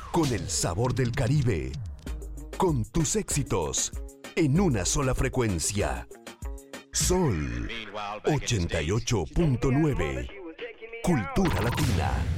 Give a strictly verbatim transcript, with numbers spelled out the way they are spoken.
con el sabor del Caribe, con tus éxitos en una sola frecuencia. Sol ochenta y ocho punto nueve, Cultura Latina.